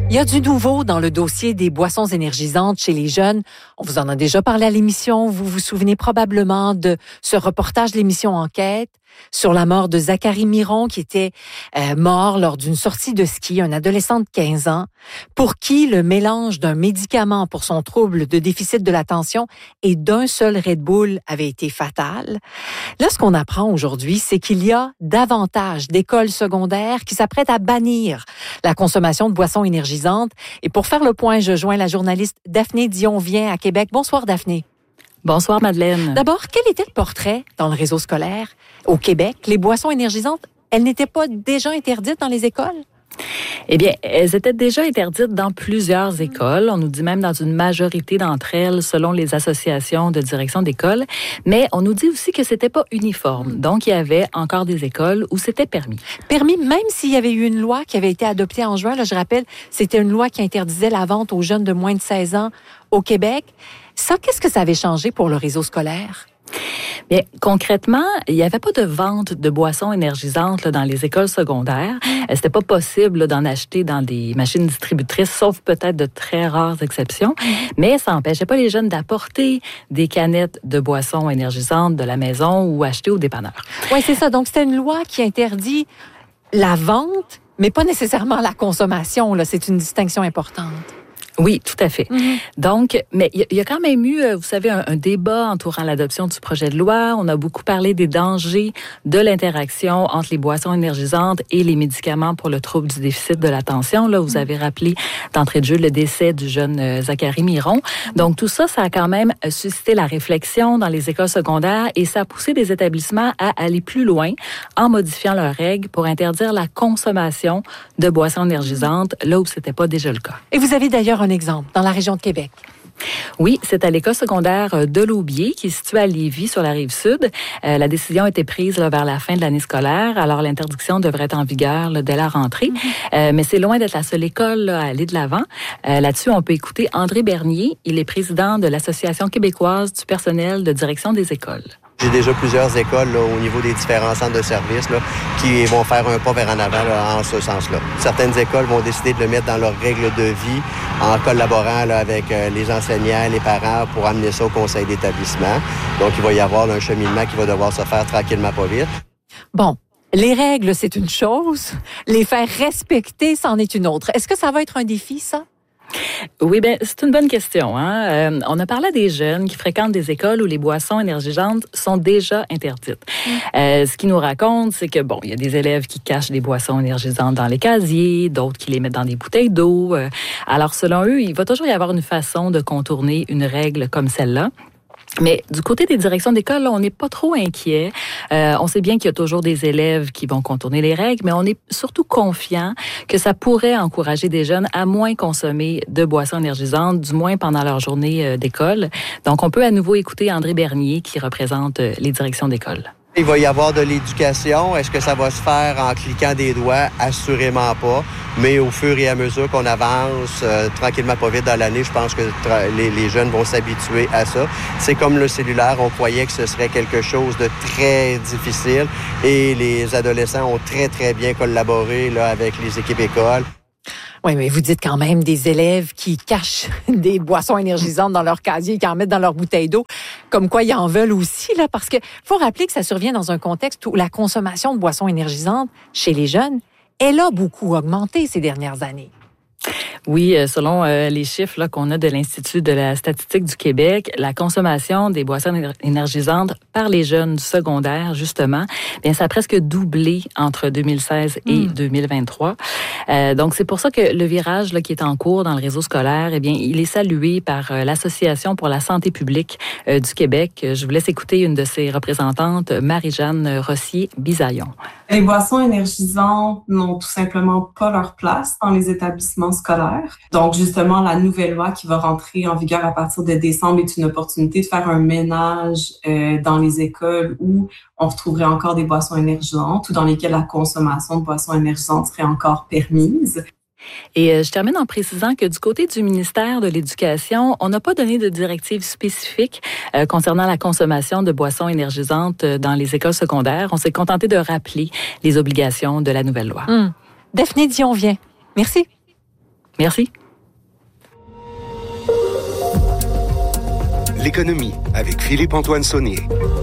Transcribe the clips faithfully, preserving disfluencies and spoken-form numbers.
Il y a du nouveau dans le dossier des boissons énergisantes chez les jeunes. On vous en a déjà parlé à l'émission. Vous vous souvenez probablement de ce reportage de l'émission Enquête sur la mort de Zachary Miron, qui était euh, mort lors d'une sortie de ski, un adolescent de quinze ans, pour qui le mélange d'un médicament pour son trouble de déficit de l'attention et d'un seul Red Bull avait été fatal. Là, ce qu'on apprend aujourd'hui, c'est qu'il y a davantage d'écoles secondaires qui s'apprêtent à bannir la consommation de boissons énergisantes. Et pour faire le point, je joins la journaliste Daphné Dionvien à Québec. Bonsoir, Daphné. Bonsoir, Madeleine. D'abord, quel était le portrait dans le réseau scolaire au Québec? Les boissons énergisantes, elles n'étaient pas déjà interdites dans les écoles? Eh bien, elles étaient déjà interdites dans plusieurs écoles. On nous dit même dans une majorité d'entre elles, selon les associations de direction d'école. Mais on nous dit aussi que c'était pas uniforme. Donc, il y avait encore des écoles où c'était permis. Permis, même s'il y avait eu une loi qui avait été adoptée en juin. Là, je rappelle, c'était une loi qui interdisait la vente aux jeunes de moins de seize ans au Québec. Ça, qu'est-ce que ça avait changé pour le réseau scolaire? Bien, concrètement, il n'y avait pas de vente de boissons énergisantes là, dans les écoles secondaires. Mmh. C'était pas possible là, d'en acheter dans des machines distributrices, sauf peut-être de très rares exceptions. Mmh. Mais ça n'empêchait pas les jeunes d'apporter des canettes de boissons énergisantes de la maison ou acheter au dépanneur. Oui, c'est ça. Donc, c'était une loi qui interdit la vente, mais pas nécessairement la consommation. Là. C'est une distinction importante. Oui, tout à fait. Mm-hmm. Donc, mais il y a quand même eu, vous savez, un, un débat entourant l'adoption du projet de loi. On a beaucoup parlé des dangers de l'interaction entre les boissons énergisantes et les médicaments pour le trouble du déficit de l'attention. Là, vous mm-hmm. avez rappelé d'entrée de jeu le décès du jeune euh, Zachary Miron. Donc, tout ça, ça a quand même suscité la réflexion dans les écoles secondaires et ça a poussé des établissements à aller plus loin en modifiant leurs règles pour interdire la consommation de boissons énergisantes là où c'était pas déjà le cas. Et vous avez d'ailleurs un exemple dans la région de Québec. Oui, c'est à l'école secondaire de l'Aubier, qui est située à Lévis, sur la rive sud. Euh, la décision a été prise là, vers la fin de l'année scolaire, alors l'interdiction devrait être en vigueur là, dès la rentrée. Mm-hmm. Euh, mais c'est loin d'être la seule école là, à aller de l'avant. Euh, là-dessus, on peut écouter André Bernier. Il est président de l'Association québécoise du personnel de direction des écoles. J'ai déjà plusieurs écoles là, au niveau des différents centres de services là, qui vont faire un pas vers en avant là, en ce sens-là. Certaines écoles vont décider de le mettre dans leurs règles de vie en collaborant là, avec euh, les enseignants, les parents pour amener ça au conseil d'établissement. Donc, il va y avoir là, un cheminement qui va devoir se faire tranquillement, pas vite. Bon. Les règles, c'est une chose. Les faire respecter, c'en est une autre. Est-ce que ça va être un défi, ça? Oui, ben c'est une bonne question. Hein? Euh, on a parlé à des jeunes qui fréquentent des écoles où les boissons énergisantes sont déjà interdites. Mmh. Euh, ce qu'ils nous racontent, c'est que bon, il y a des élèves qui cachent des boissons énergisantes dans les casiers, d'autres qui les mettent dans des bouteilles d'eau. Euh, alors, selon eux, il va toujours y avoir une façon de contourner une règle comme celle-là. Mais du côté des directions d'école, là, on n'est pas trop inquiet. Euh, on sait bien qu'il y a toujours des élèves qui vont contourner les règles, mais on est surtout confiant que ça pourrait encourager des jeunes à moins consommer de boissons énergisantes, du moins pendant leur journée d'école. Donc, on peut à nouveau écouter André Bernier, qui représente les directions d'école. Il va y avoir de l'éducation. Est-ce que ça va se faire en cliquant des doigts? Assurément pas. Mais au fur et à mesure qu'on avance, euh, tranquillement pas vite dans l'année, je pense que tra- les, les jeunes vont s'habituer à ça. C'est comme le cellulaire, on croyait que ce serait quelque chose de très difficile et les adolescents ont très, très bien collaboré là, avec les équipes écoles. Oui, mais vous dites quand même des élèves qui cachent des boissons énergisantes dans leur casier, qui en mettent dans leur bouteille d'eau, comme quoi ils en veulent aussi, là, parce que faut rappeler que ça survient dans un contexte où la consommation de boissons énergisantes chez les jeunes, elle a beaucoup augmenté ces dernières années. Oui, selon euh, les chiffres là, qu'on a de l'Institut de la statistique du Québec, la consommation des boissons énergisantes par les jeunes du secondaire, justement, bien, ça a presque doublé entre deux mille seize et mmh. deux mille vingt-trois. Euh, donc, c'est pour ça que le virage là, qui est en cours dans le réseau scolaire, eh bien, il est salué par euh, l'Association pour la santé publique euh, du Québec. Je vous laisse écouter une de ses représentantes, Marie-Jeanne Rossier-Bisaillon. Les boissons énergisantes n'ont tout simplement pas leur place dans les établissements scolaires. Donc, justement, la nouvelle loi qui va rentrer en vigueur à partir de décembre est une opportunité de faire un ménage euh, dans les écoles où on retrouverait encore des boissons énergisantes ou dans lesquelles la consommation de boissons énergisantes serait encore permise. Et euh, je termine en précisant que du côté du ministère de l'Éducation, on n'a pas donné de directive spécifique euh, concernant la consommation de boissons énergisantes dans les écoles secondaires. On s'est contenté de rappeler les obligations de la nouvelle loi. Mmh. Daphné Dionvien, merci. Merci. L'économie avec Philippe-Antoine Saunier.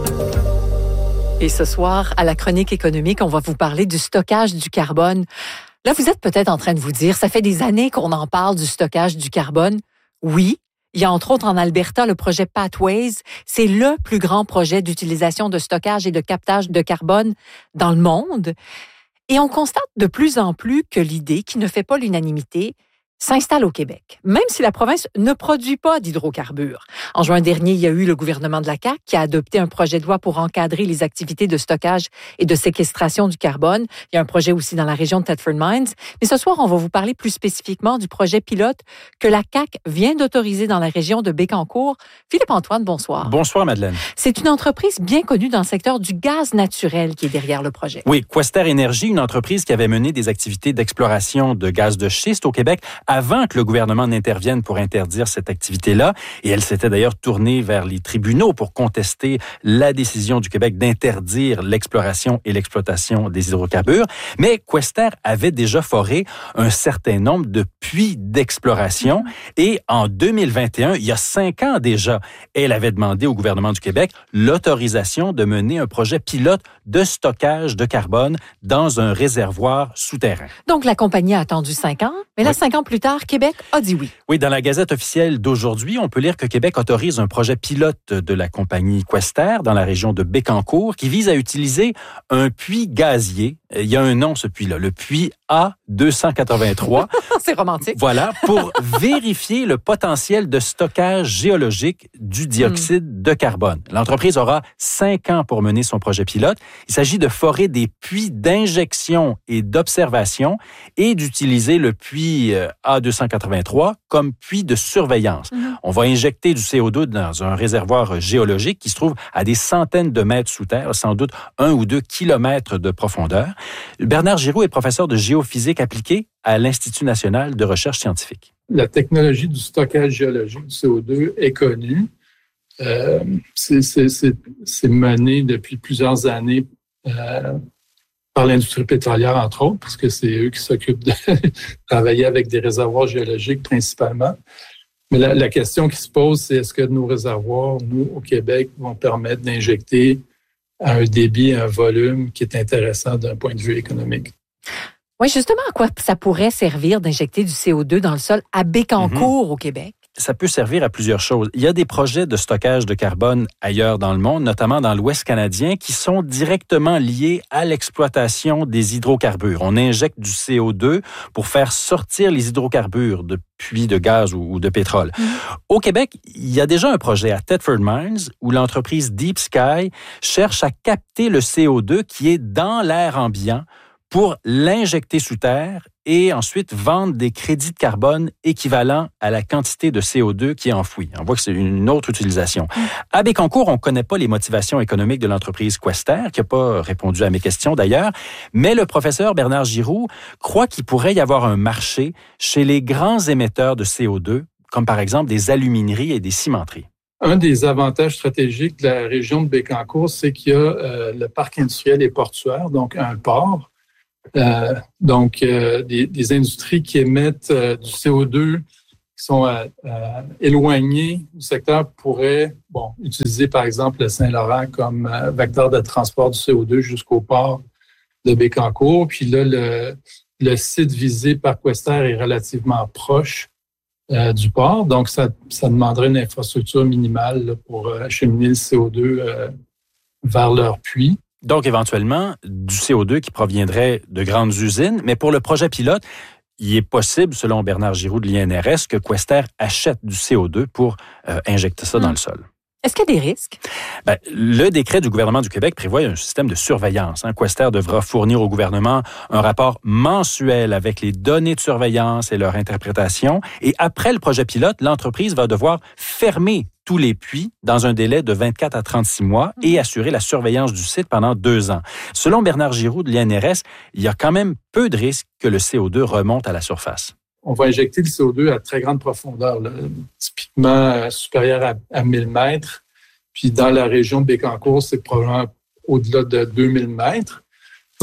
Et ce soir, à la chronique économique, on va vous parler du stockage du carbone. Là, vous êtes peut-être en train de vous dire, ça fait des années qu'on en parle du stockage du carbone. Oui, il y a entre autres en Alberta le projet Pathways. C'est le plus grand projet d'utilisation de stockage et de captage de carbone dans le monde. Et on constate de plus en plus que l'idée, qui ne fait pas l'unanimité, s'installe au Québec, même si la province ne produit pas d'hydrocarbures. En juin dernier, il y a eu le gouvernement de la C A Q qui a adopté un projet de loi pour encadrer les activités de stockage et de séquestration du carbone. Il y a un projet aussi dans la région de Thetford Mines. Mais ce soir, on va vous parler plus spécifiquement du projet pilote que la C A Q vient d'autoriser dans la région de Bécancour. Philippe-Antoine, bonsoir. Bonsoir, Madeleine. C'est une entreprise bien connue dans le secteur du gaz naturel qui est derrière le projet. Oui, Questar Énergie, une entreprise qui avait mené des activités d'exploration de gaz de schiste au Québec avant que le gouvernement n'intervienne pour interdire cette activité-là. Et elle s'était d'ailleurs tournée vers les tribunaux pour contester la décision du Québec d'interdire l'exploration et l'exploitation des hydrocarbures. Mais Questar avait déjà foré un certain nombre de puits d'exploration. Et en deux mille vingt et un, il y a cinq ans déjà, elle avait demandé au gouvernement du Québec l'autorisation de mener un projet pilote de stockage de carbone dans un réservoir souterrain. Donc, la compagnie a attendu cinq ans, mais là, oui. cinq ans plus tard, Québec a dit oui. Oui, dans la Gazette officielle d'aujourd'hui, on peut lire que Québec autorise un projet pilote de la compagnie Questar dans la région de Bécancour qui vise à utiliser un puits gazier. Il y a un nom, ce puits-là, le puits A deux cent quatre-vingt-trois. C'est romantique. Voilà, pour vérifier le potentiel de stockage géologique du dioxyde mm. de carbone. L'entreprise aura cinq ans pour mener son projet pilote. Il s'agit de forer des puits d'injection et d'observation et d'utiliser le puits A deux cent quatre-vingt-trois comme puits de surveillance. Mm. On va injecter du C O deux dans un réservoir géologique qui se trouve à des centaines de mètres sous terre, sans doute un ou deux kilomètres de profondeur. Bernard Giroux est professeur de géophysique appliquée à l'Institut national de recherche scientifique. La technologie du stockage géologique du C O deux est connue. Euh, c'est, c'est, c'est, c'est mené depuis plusieurs années euh, par l'industrie pétrolière, entre autres, parce que c'est eux qui s'occupent de travailler avec des réservoirs géologiques principalement. Mais la, la question qui se pose, c'est est-ce que nos réservoirs, nous, au Québec, vont permettre d'injecter à un débit, un volume qui est intéressant d'un point de vue économique? Oui, justement, à quoi ça pourrait servir d'injecter du C O deux dans le sol à Bécancour, mm-hmm. au Québec? Ça peut servir à plusieurs choses. Il y a des projets de stockage de carbone ailleurs dans le monde, notamment dans l'Ouest canadien, qui sont directement liés à l'exploitation des hydrocarbures. On injecte du C O deux pour faire sortir les hydrocarbures de puits de gaz ou de pétrole. Mmh. Au Québec, il y a déjà un projet à Thetford Mines où l'entreprise Deep Sky cherche à capter le C O deux qui est dans l'air ambiant pour l'injecter sous terre et ensuite vendre des crédits de carbone équivalents à la quantité de C O deux qui est enfouie. On voit que c'est une autre utilisation. À Bécancour, on ne connaît pas les motivations économiques de l'entreprise Questar, qui n'a pas répondu à mes questions d'ailleurs, mais le professeur Bernard Giroux croit qu'il pourrait y avoir un marché chez les grands émetteurs de C O deux, comme par exemple des alumineries et des cimenteries. Un des avantages stratégiques de la région de Bécancour, c'est qu'il y a euh, le parc industriel et portuaire, donc un port. Euh, donc, euh, des, des industries qui émettent euh, du C O deux, qui sont euh, euh, éloignées du secteur, pourraient bon, utiliser, par exemple, le Saint-Laurent comme euh, vecteur de transport du C O deux jusqu'au port de Bécancour. Puis là, le, le site visé par Questar est relativement proche euh, du port. Donc, ça, ça demanderait une infrastructure minimale là, pour euh, acheminer le C O deux euh, vers leur puits. Donc, éventuellement, du C O deux qui proviendrait de grandes usines. Mais pour le projet pilote, il est possible, selon Bernard Giroux de l'I N R S, que Questar achète du C O deux pour euh, injecter ça mmh. dans le sol. Est-ce qu'il y a des risques? Ben, le décret du gouvernement du Québec prévoit un système de surveillance. Hein. Questar devra fournir au gouvernement un rapport mensuel avec les données de surveillance et leur interprétation. Et après le projet pilote, l'entreprise va devoir fermer tous les puits dans un délai de vingt-quatre à trente-six mois et assurer la surveillance du site pendant deux ans. Selon Bernard Giroux de l'I N R S, il y a quand même peu de risques que le C O deux remonte à la surface. On va injecter le C O deux à très grande profondeur, là, typiquement euh, supérieure à, à mille mètres. Puis dans la région de Bécancour, c'est probablement au-delà de deux mille mètres.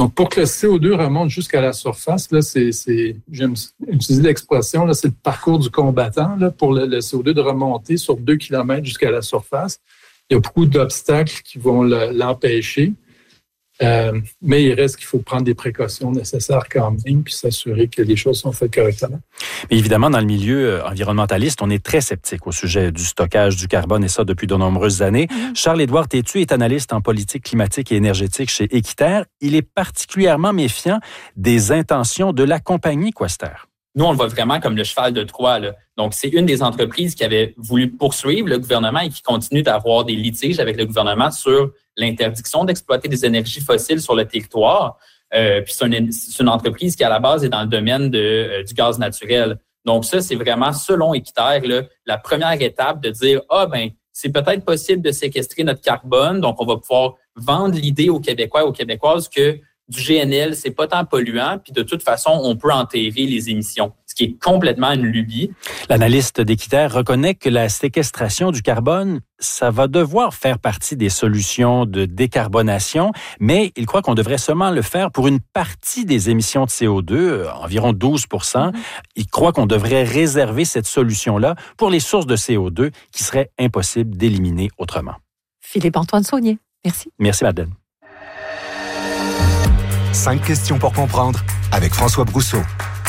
Donc, pour que le C O deux remonte jusqu'à la surface, là, c'est, c'est j'aime utiliser l'expression, là, c'est le parcours du combattant, là, pour le, le C O deux de remonter sur deux kilomètres jusqu'à la surface. Il y a beaucoup d'obstacles qui vont le, l'empêcher. Euh, mais il reste qu'il faut prendre des précautions nécessaires quand même, puis s'assurer que les choses sont faites correctement. Mais évidemment, dans le milieu environnementaliste, on est très sceptique au sujet du stockage du carbone, et ça depuis de nombreuses années. Mmh. Charles-Édouard Tétu est analyste en politique climatique et énergétique chez Équiterre. Il est particulièrement méfiant des intentions de la compagnie Questerre. Nous, on le voit vraiment comme le cheval de Troie, là. Donc, c'est une des entreprises qui avait voulu poursuivre le gouvernement et qui continue d'avoir des litiges avec le gouvernement sur l'interdiction d'exploiter des énergies fossiles sur le territoire. Euh, puis c'est une, c'est une entreprise qui, à la base, est dans le domaine de, euh, du gaz naturel. Donc, ça, c'est vraiment, selon Équiterre, là, la première étape de dire, ah, ben, c'est peut-être possible de séquestrer notre carbone. Donc, on va pouvoir vendre l'idée aux Québécois et aux Québécoises que du G N L, c'est pas tant polluant, puis de toute façon, on peut enterrer les émissions, ce qui est complètement une lubie. L'analyste d'Équiterre reconnaît que la séquestration du carbone, ça va devoir faire partie des solutions de décarbonation, mais il croit qu'on devrait seulement le faire pour une partie des émissions de C O deux, environ douze pour cent. Mm-hmm. Il croit qu'on devrait réserver cette solution-là pour les sources de C O deux qui seraient impossibles d'éliminer autrement. Philippe-Antoine Saunier, merci. Merci, Madeleine. Cinq questions pour comprendre avec François Brousseau.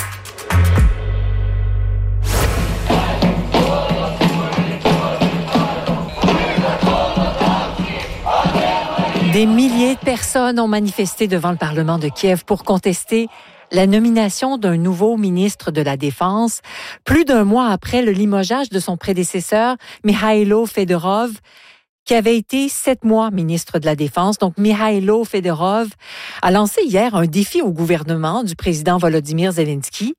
Des milliers de personnes ont manifesté devant le Parlement de Kiev pour contester la nomination d'un nouveau ministre de la Défense, plus d'un mois après le limogeage de son prédécesseur, Mikhailo Fedorov, qui avait été sept mois ministre de la Défense. Donc, Mikhailo Fedorov a lancé hier un défi au gouvernement du président Volodymyr Zelensky,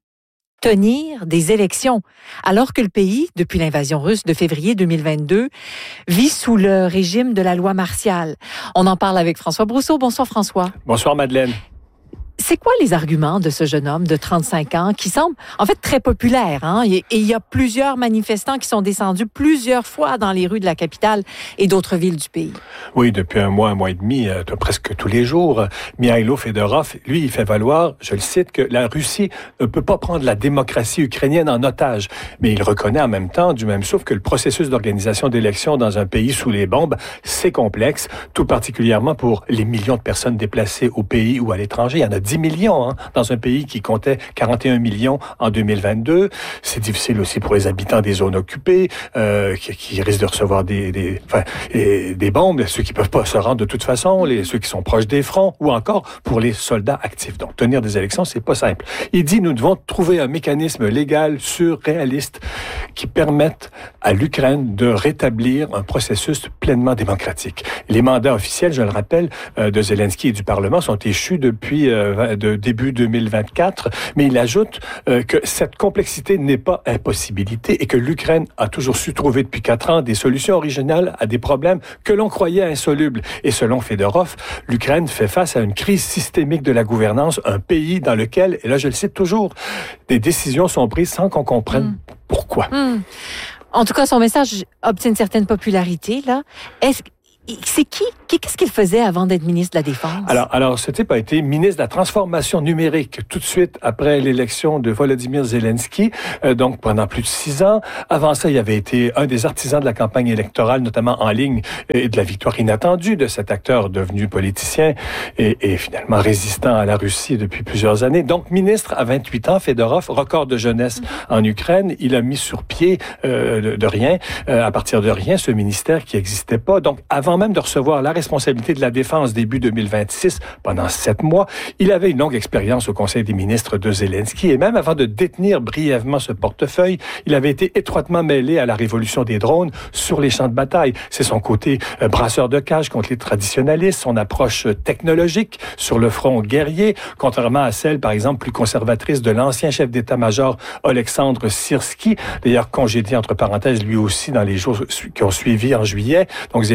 tenir des élections, alors que le pays, depuis l'invasion russe de février deux mille vingt-deux, vit sous le régime de la loi martiale. On en parle avec François Brousseau. Bonsoir, François. Bonsoir, Madeleine. C'est quoi les arguments de ce jeune homme de trente-cinq ans qui semble en fait très populaire, hein? Et il y a plusieurs manifestants qui sont descendus plusieurs fois dans les rues de la capitale et d'autres villes du pays. Oui, depuis un mois, un mois et demi, euh, presque tous les jours, Mikhailo Fedorov, lui, il fait valoir, je le cite, que la Russie ne peut pas prendre la démocratie ukrainienne en otage. Mais il reconnaît en même temps, du même souffle, que le processus d'organisation d'élections dans un pays sous les bombes, c'est complexe, tout particulièrement pour les millions de personnes déplacées au pays ou à l'étranger. Il y en a dix millions, hein, dans un pays qui comptait quarante et un millions en deux mille vingt-deux. C'est difficile aussi pour les habitants des zones occupées, euh, qui, qui risquent de recevoir des, des, enfin, des bombes, ceux qui peuvent pas se rendre de toute façon, les, ceux qui sont proches des fronts, ou encore pour les soldats actifs. Donc, tenir des élections, c'est pas simple. Il dit, nous devons trouver un mécanisme légal, sûr, réaliste, qui permette à l'Ukraine de rétablir un processus pleinement démocratique. Les mandats officiels, je le rappelle, euh, de Zelensky et du Parlement sont échus depuis euh, de début deux mille vingt-quatre, mais il ajoute euh, que cette complexité n'est pas impossibilité et que l'Ukraine a toujours su trouver depuis quatre ans des solutions originales à des problèmes que l'on croyait insolubles. Et selon Fedorov, l'Ukraine fait face à une crise systémique de la gouvernance, un pays dans lequel, et là je le cite toujours, des décisions sont prises sans qu'on comprenne mmh. pourquoi. Mmh. En tout cas, son message obtient une certaine popularité, là. Est-ce C'est qui? Qu'est-ce qu'il faisait avant d'être ministre de la Défense? Alors, alors, ce type a été ministre de la Transformation numérique tout de suite après l'élection de Volodymyr Zelensky, euh, donc pendant plus de six ans. Avant ça, il avait été un des artisans de la campagne électorale, notamment en ligne, et de la victoire inattendue de cet acteur devenu politicien et, et finalement résistant à la Russie depuis plusieurs années. Donc, ministre à vingt-huit ans, Fedorov, record de jeunesse mm-hmm. en Ukraine. Il a mis sur pied euh, de, de rien, euh, à partir de rien, ce ministère qui n'existait pas. Donc, avant même de recevoir la responsabilité de la défense début deux mille vingt-six, pendant sept mois, il avait une longue expérience au Conseil des ministres de Zelensky et même avant de détenir brièvement ce portefeuille, il avait été étroitement mêlé à la révolution des drones sur les champs de bataille. C'est son côté euh, brasseur de cage contre les traditionalistes, son approche technologique sur le front guerrier, contrairement à celle, par exemple, plus conservatrice de l'ancien chef d'état-major Oleksandr Syrsky, d'ailleurs congédié entre parenthèses lui aussi dans les jours qui ont suivi en juillet. Donc Zelensky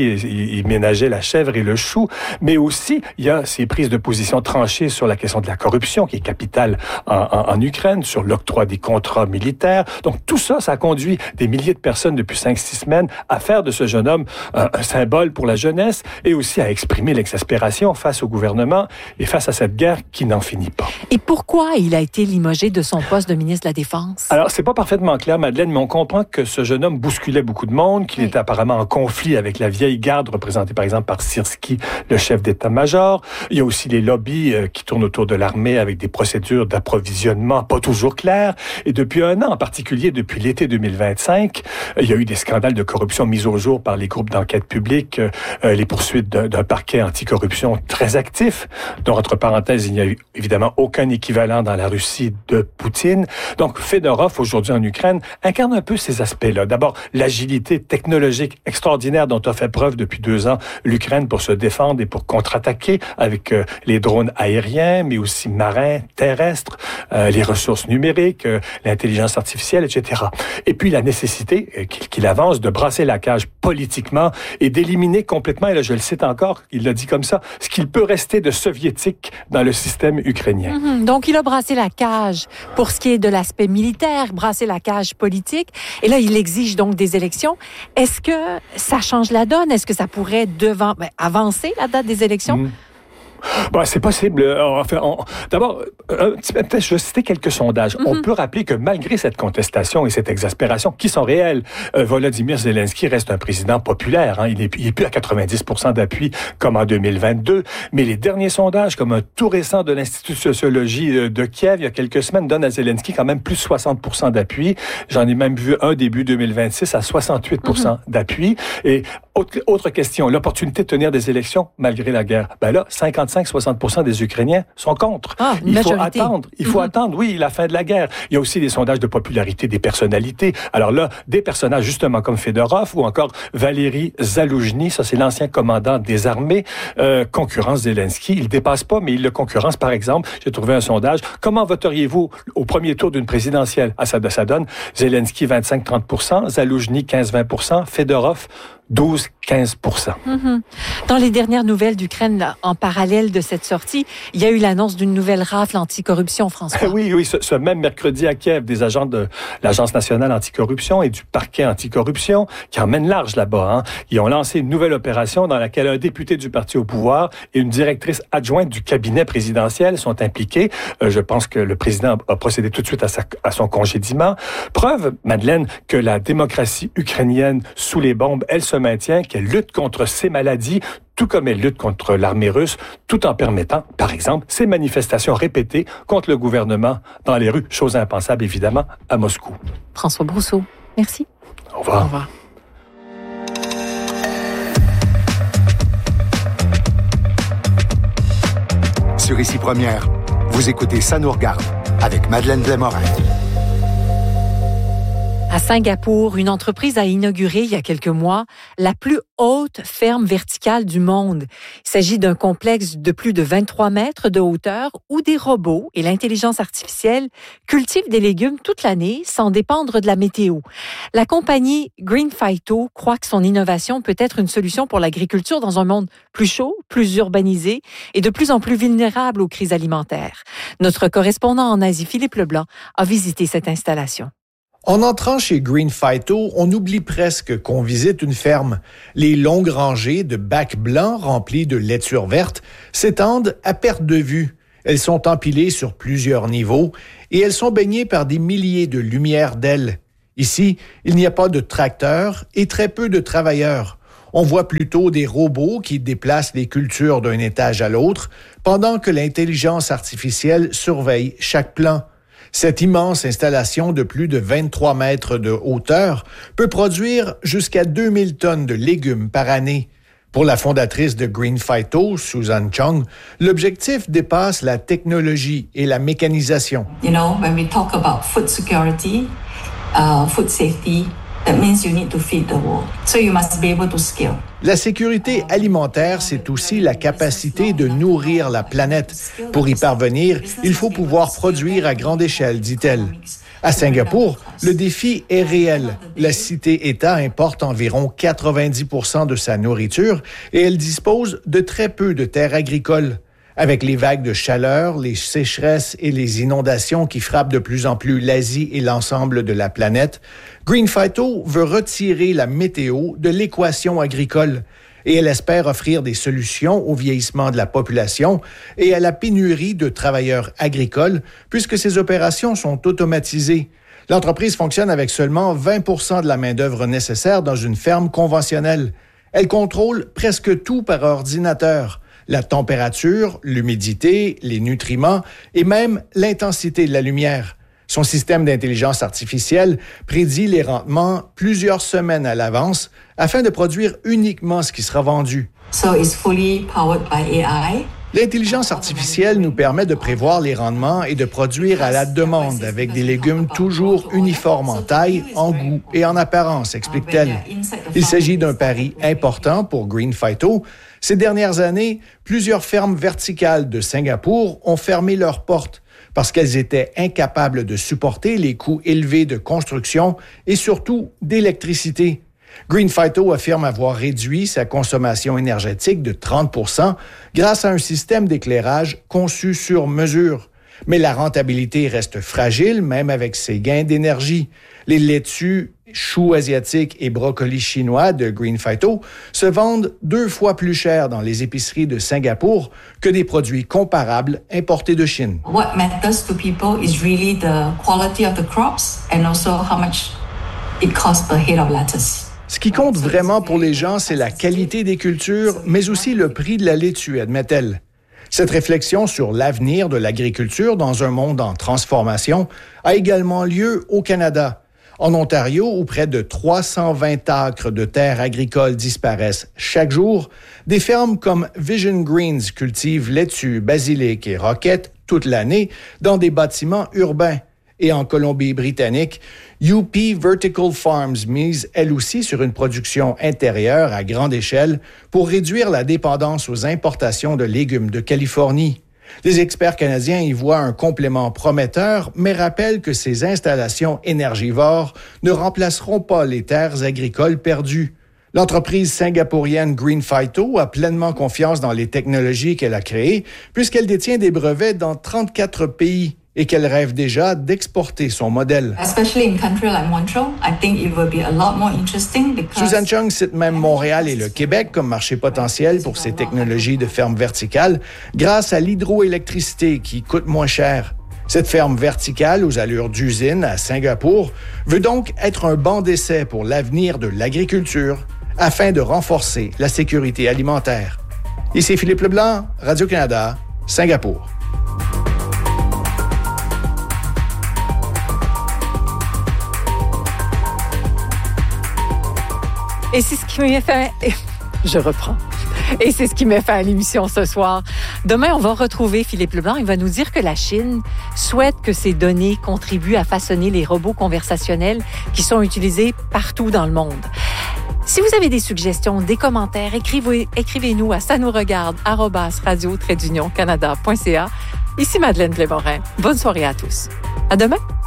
il, il ménageait la chèvre et le chou, mais aussi il y a ses prises de position tranchées sur la question de la corruption qui est capitale en, en, en Ukraine, sur l'octroi des contrats militaires. Donc tout ça, ça a conduit des milliers de personnes depuis cinq six semaines à faire de ce jeune homme euh, un symbole pour la jeunesse et aussi à exprimer l'exaspération face au gouvernement et face à cette guerre qui n'en finit pas. Et pourquoi il a été limogé de son poste de ministre de la Défense? Alors, c'est pas parfaitement clair, Madeleine, mais on comprend que ce jeune homme bousculait beaucoup de monde, qu'il oui. était apparemment en conflit avec la vieille garde, représentée par exemple par Sirski, le chef d'état-major. Il y a aussi les lobbies euh, qui tournent autour de l'armée avec des procédures d'approvisionnement pas toujours claires. Et depuis un an, en particulier depuis l'été deux mille vingt-cinq, euh, il y a eu des scandales de corruption mis au jour par les groupes d'enquête publique, euh, euh, les poursuites d'un, d'un parquet anticorruption très actif, dont, entre parenthèses, il n'y a eu évidemment aucun équivalent dans la Russie de Poutine. Donc, Fedorov, aujourd'hui en Ukraine, incarne un peu ces aspects-là. D'abord, l'agilité technologique extraordinaire dont a fait preuve depuis deux ans l'Ukraine pour se défendre et pour contre-attaquer avec euh, les drones aériens, mais aussi marins, terrestres, euh, les ressources numériques, euh, l'intelligence artificielle, et cetera. Et puis, la nécessité euh, qu'il, qu'il avance de brasser la cage politiquement et d'éliminer complètement, et là, je le cite encore, il l'a dit comme ça, ce qu'il peut rester de soviétique dans le système ukrainien. Mm-hmm. Donc, il a brassé la cage pour ce qui est de l'aspect militaire, brassé la cage politique. Et là, il exige donc des élections. Est-ce que ça change la donne? Est-ce que ça pourrait devant, ben, avancer la date des élections? Mm. Bon, c'est possible. Enfin, on... D'abord, un petit peu, peut-être je vais citer quelques sondages. Mm-hmm. On peut rappeler que malgré cette contestation et cette exaspération, qui sont réelles, euh, Volodymyr Zelensky reste un président populaire. Hein. Il n'est il est plus à quatre-vingt-dix pour cent d'appui comme en deux mille vingt-deux. Mais les derniers sondages, comme un tout récent de l'Institut de sociologie de Kiev, il y a quelques semaines, donnent à Zelensky quand même plus de soixante pour cent d'appui. J'en ai même vu un début deux mille vingt-six à soixante-huit pour cent mm-hmm. d'appui. Et autre, autre question, l'opportunité de tenir des élections malgré la guerre. Ben là, cinquante-cinq à soixante pour cent des Ukrainiens sont contre. Ah, il faut majorité. attendre. Il faut mm-hmm. attendre, oui, la fin de la guerre. Il y a aussi des sondages de popularité des personnalités. Alors là, des personnages justement comme Fedorov ou encore Valéry Zaloujny, ça c'est l'ancien commandant des armées, euh, concurrence Zelensky. Il dépasse pas, mais il le concurrence. Par exemple, j'ai trouvé un sondage. Comment voteriez-vous au premier tour d'une présidentielle? À ça, ça donne Zelensky vingt-cinq à trente pour cent, Zaloujny quinze à vingt pour cent, Fedorov douze à quinze pour cent. Mm-hmm. Dans les dernières nouvelles d'Ukraine, là, en parallèle de cette sortie, il y a eu l'annonce d'une nouvelle rafle anticorruption, François. Oui, oui, ce, ce même mercredi à Kiev, des agents de l'Agence nationale anticorruption et du parquet anticorruption, qui emmènent large là-bas, hein, ils ont lancé une nouvelle opération dans laquelle un député du parti au pouvoir et une directrice adjointe du cabinet présidentiel sont impliqués. Euh, je pense que le président a procédé tout de suite à, sa, à son congédiement. Preuve, Madeleine, que la démocratie ukrainienne sous les bombes, elle se maintient, qu'elle lutte contre ces maladies, tout comme elle lutte contre l'armée russe, tout en permettant, par exemple, ces manifestations répétées contre le gouvernement dans les rues, chose impensable évidemment à Moscou. François Brousseau, merci. Au revoir. Au revoir. Sur Ici Première, vous écoutez Ça nous regarde avec Madeleine Blais-Morin. À Singapour, une entreprise a inauguré il y a quelques mois la plus haute ferme verticale du monde. Il s'agit d'un complexe de plus de vingt-trois mètres de hauteur où des robots et l'intelligence artificielle cultivent des légumes toute l'année sans dépendre de la météo. La compagnie Green Phyto croit que son innovation peut être une solution pour l'agriculture dans un monde plus chaud, plus urbanisé et de plus en plus vulnérable aux crises alimentaires. Notre correspondant en Asie, Philippe Leblanc, a visité cette installation. En entrant chez Green Phyto, on oublie presque qu'on visite une ferme. Les longues rangées de bacs blancs remplis de laitures vertes s'étendent à perte de vue. Elles sont empilées sur plusieurs niveaux et elles sont baignées par des milliers de lumières d'ailes. Ici, il n'y a pas de tracteurs et très peu de travailleurs. On voit plutôt des robots qui déplacent les cultures d'un étage à l'autre pendant que l'intelligence artificielle surveille chaque plan. Cette immense installation de plus de vingt-trois mètres de hauteur peut produire jusqu'à deux mille tonnes de légumes par année. Pour la fondatrice de Green Phyto, Susan Chung, l'objectif dépasse la technologie et la mécanisation. You know, when we talk about food security, uh, food safety, That means you need to feed the world. So you must be able to scale. La sécurité alimentaire, c'est aussi la capacité de nourrir la planète. Pour y parvenir, il faut pouvoir produire à grande échelle, dit-elle. À Singapour, le défi est réel. La cité-État importe environ quatre-vingt-dix pour cent de sa nourriture et elle dispose de très peu de terres agricoles. Avec les vagues de chaleur, les sécheresses et les inondations qui frappent de plus en plus l'Asie et l'ensemble de la planète, Green Phyto veut retirer la météo de l'équation agricole et elle espère offrir des solutions au vieillissement de la population et à la pénurie de travailleurs agricoles puisque ces opérations sont automatisées. L'entreprise fonctionne avec seulement vingt pour cent de la main-d'œuvre nécessaire dans une ferme conventionnelle. Elle contrôle presque tout par ordinateur. La température, l'humidité, les nutriments et même l'intensité de la lumière. Son système d'intelligence artificielle prédit les rendements plusieurs semaines à l'avance afin de produire uniquement ce qui sera vendu. So it's fully powered by A I. L'intelligence artificielle nous permet de prévoir les rendements et de produire à la demande avec des légumes toujours uniformes en taille, en goût et en apparence, explique-t-elle. Il s'agit d'un pari important pour Green Phyto. Ces dernières années, plusieurs fermes verticales de Singapour ont fermé leurs portes parce qu'elles étaient incapables de supporter les coûts élevés de construction et surtout d'électricité. Green Phyto affirme avoir réduit sa consommation énergétique de trente pour cent grâce à un système d'éclairage conçu sur mesure. Mais la rentabilité reste fragile, même avec ses gains d'énergie. Les laitues, choux asiatiques et brocolis chinois de Green Phyto se vendent deux fois plus cher dans les épiceries de Singapour que des produits comparables importés de Chine. What matters to people is really the quality of the crops and also how much it costs per head of lettuce. Ce qui compte vraiment pour les gens, c'est la qualité des cultures, mais aussi le prix de la laitue, admet-elle. Cette réflexion sur l'avenir de l'agriculture dans un monde en transformation a également lieu au Canada. En Ontario, où près de trois cent vingt acres de terres agricoles disparaissent chaque jour, des fermes comme Vision Greens cultivent laitue, basilic et roquettes toute l'année dans des bâtiments urbains. Et en Colombie-Britannique, U P Vertical Farms mise elle aussi sur une production intérieure à grande échelle pour réduire la dépendance aux importations de légumes de Californie. Les experts canadiens y voient un complément prometteur, mais rappellent que ces installations énergivores ne remplaceront pas les terres agricoles perdues. L'entreprise singapourienne Green Phyto a pleinement confiance dans les technologies qu'elle a créées, puisqu'elle détient des brevets dans trente-quatre pays et qu'elle rêve déjà d'exporter son modèle. Susan Chung cite même Montréal et le Québec comme marché potentiel pour ces technologies de ferme verticale grâce à l'hydroélectricité qui coûte moins cher. Cette ferme verticale aux allures d'usine à Singapour veut donc être un banc d'essai pour l'avenir de l'agriculture afin de renforcer la sécurité alimentaire. Ici Philippe Leblanc, Radio-Canada, Singapour. Et c'est ce qui m'a fait... Je reprends. Et c'est ce qui met fin à l'émission ce soir. Demain, on va retrouver Philippe Leblanc. Il va nous dire que la Chine souhaite que ces données contribuent à façonner les robots conversationnels qui sont utilisés partout dans le monde. Si vous avez des suggestions, des commentaires, écrivez, écrivez-nous à ça nous regarde arobase radio trait d'union canada point c a. Ici Madeleine Plémorin. Bonne soirée à tous. À demain.